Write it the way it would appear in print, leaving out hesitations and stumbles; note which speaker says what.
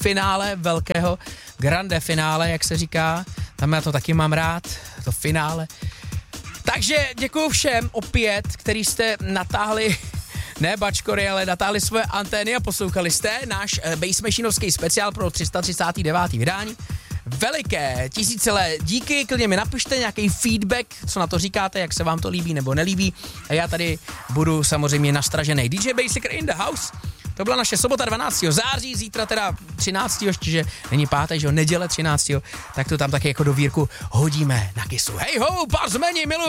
Speaker 1: finále velkého, grande finále, jak se říká. Tam já to taky mám rád, to finále. Takže děkuju všem opět, který jste natáhli, ne bačkory, ale natáhli svoje antény a poslouchali jste náš Bassmachinovský speciál pro 339. vydání. Veliké tisícelé díky, klidně mi napište nějaký feedback, co na to říkáte, jak se vám to líbí nebo nelíbí. A já tady budu samozřejmě nastražený. DJ Bassmaker in the house. To byla naše sobota 12. září, zítra teda 13. ještě, že není pátek, že jo, neděle 13. Tak to tam taky jako do vírku hodíme na kysu. Hej ho, pár zmení, miluju